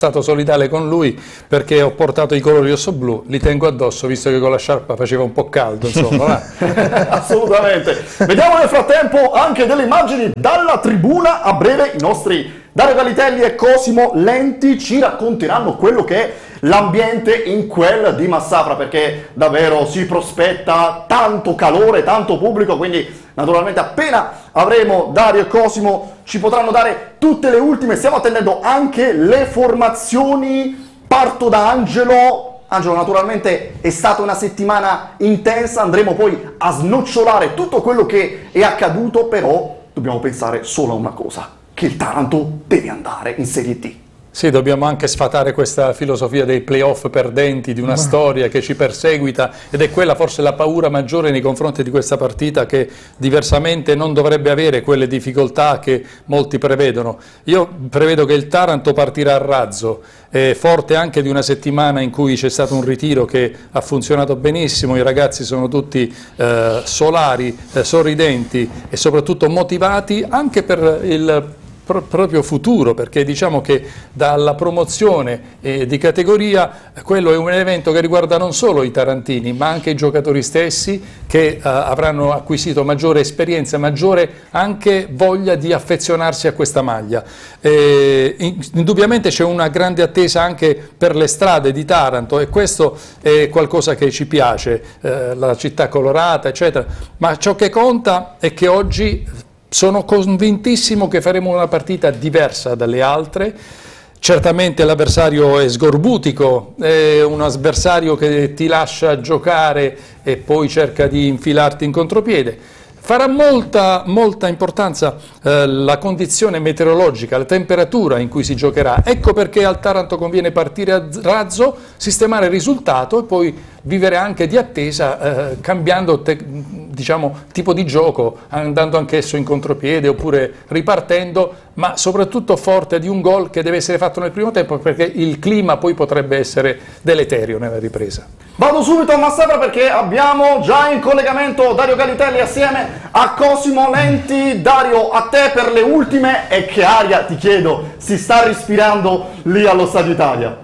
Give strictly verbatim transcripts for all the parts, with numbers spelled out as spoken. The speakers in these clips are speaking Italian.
stato solidale con lui perché ho portato i colori rosso-blu, li tengo addosso visto che con la sciarpa faceva un po' caldo, insomma. Assolutamente. Vediamo nel frattempo anche delle immagini dalla tribuna. A breve i nostri Dario Galitelli e Cosimo Lenti ci racconteranno quello che è l'ambiente in quel di Massafra, perché davvero si prospetta tanto calore, tanto pubblico, quindi naturalmente appena avremo Dario e Cosimo ci potranno dare tutte le ultime. Stiamo attendendo anche le formazioni. Parto da Angelo. Angelo, naturalmente è stata una settimana intensa, andremo poi a snocciolare tutto quello che è accaduto, però dobbiamo pensare solo a una cosa, che il Taranto deve andare in Serie D. Sì, dobbiamo anche sfatare questa filosofia dei playoff perdenti, di una storia che ci perseguita, ed è quella forse la paura maggiore nei confronti di questa partita, che diversamente non dovrebbe avere quelle difficoltà che molti prevedono. Io prevedo che il Taranto partirà a razzo, è forte anche di una settimana in cui c'è stato un ritiro che ha funzionato benissimo, i ragazzi sono tutti eh, solari, eh, sorridenti e soprattutto motivati anche per il proprio futuro, perché diciamo che dalla promozione eh, di categoria quello è un evento che riguarda non solo i tarantini ma anche i giocatori stessi, che eh, avranno acquisito maggiore esperienza, maggiore anche voglia di affezionarsi a questa maglia. Eh, indubbiamente c'è una grande attesa anche per le strade di Taranto, e questo è qualcosa che ci piace, eh, la città colorata eccetera, ma ciò che conta è che oggi sono convintissimo che faremo una partita diversa dalle altre. Certamente l'avversario è sgorbutico, è un avversario che ti lascia giocare e poi cerca di infilarti in contropiede. Farà molta, molta importanza eh, la condizione meteorologica, la temperatura in cui si giocherà. Ecco perché al Taranto conviene partire a razzo, sistemare il risultato e poi vivere anche di attesa, eh, cambiando te, diciamo, tipo di gioco, andando anch'esso in contropiede oppure ripartendo, ma soprattutto forte di un gol che deve essere fatto nel primo tempo, perché il clima poi potrebbe essere deleterio nella ripresa. Vado subito a Massafra perché abbiamo già in collegamento Dario Galitelli assieme a Cosimo Lenti. Dario, a te per le ultime, e che aria, ti chiedo, si sta respirando lì allo Stadio Italia?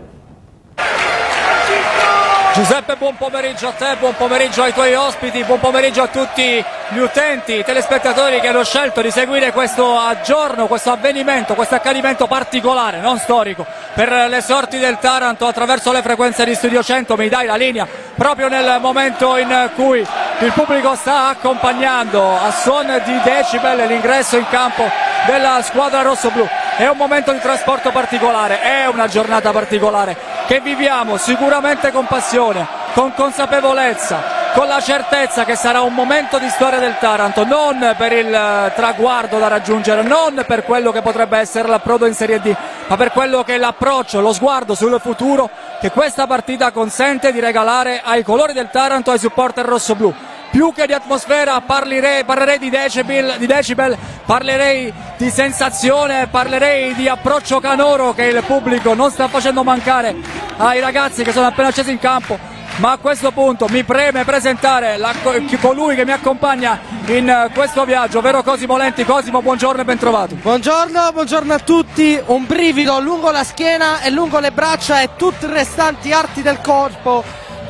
Giuseppe, buon pomeriggio a te, buon pomeriggio ai tuoi ospiti, buon pomeriggio a tutti gli utenti, i telespettatori che hanno scelto di seguire questo giorno, questo avvenimento, questo accadimento particolare, non storico, per le sorti del Taranto attraverso le frequenze di Studio cento. Mi dai la linea proprio nel momento in cui il pubblico sta accompagnando a suon di decibel l'ingresso in campo della squadra rossoblu. È un momento di trasporto particolare, è una giornata particolare che viviamo sicuramente con passione, con consapevolezza, con la certezza che sarà un momento di storia del Taranto, non per il traguardo da raggiungere, non per quello che potrebbe essere l'approdo in Serie D, ma per quello che è l'approccio, lo sguardo sul futuro che questa partita consente di regalare ai colori del Taranto, ai supporter rossoblu. Più che di atmosfera parlerei, parlerei di, decibel, di decibel, parlerei di sensazione, parlerei di approccio canoro che il pubblico non sta facendo mancare ai ragazzi che sono appena scesi in campo. Ma a questo punto mi preme presentare la, colui che mi accompagna in questo viaggio, ovvero Cosimo Lenti. Cosimo, buongiorno e ben trovato. Buongiorno, buongiorno a tutti. Un brivido lungo la schiena e lungo le braccia e tutti i restanti arti del corpo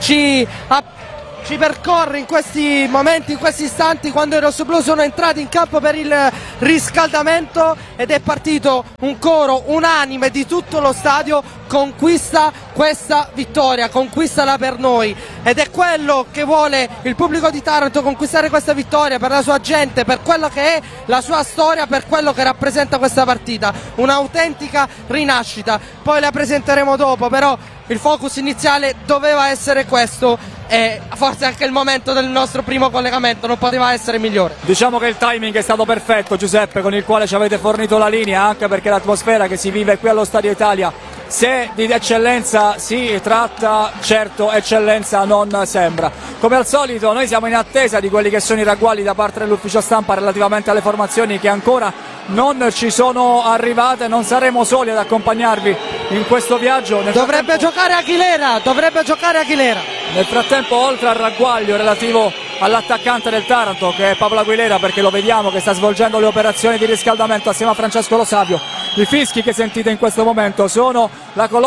ci appoggiano. Ci percorre in questi momenti, in questi istanti, quando i rossoblu sono entrati in campo per il riscaldamento ed è partito un coro unanime di tutto lo stadio: conquista questa vittoria, conquistala per noi. Ed è quello che vuole il pubblico di Taranto, conquistare questa vittoria per la sua gente, per quello che è la sua storia, per quello che rappresenta questa partita, un'autentica rinascita. Poi la presenteremo dopo, però il focus iniziale doveva essere questo, e forse anche il momento del nostro primo collegamento non poteva essere migliore. Diciamo che il timing è stato perfetto, Giuseppe, con il quale ci avete fornito la linea, anche perché l'atmosfera che si vive qui allo Stadio Italia, se di eccellenza si tratta, certo eccellenza non sembra. Come al solito noi siamo in attesa di quelli che sono i ragguagli da parte dell'ufficio stampa relativamente alle formazioni che ancora non ci sono arrivate. Non saremo soli ad accompagnarvi in questo viaggio. Nel dovrebbe giocare Aguilera, dovrebbe giocare Aguilera. Nel frattempo, oltre al ragguaglio relativo all'attaccante del Taranto, che è Pablo Aguilera, perché lo vediamo che sta svolgendo le operazioni di riscaldamento assieme a Francesco Lo Savio, I fischi che sentite in questo momento sono la colonna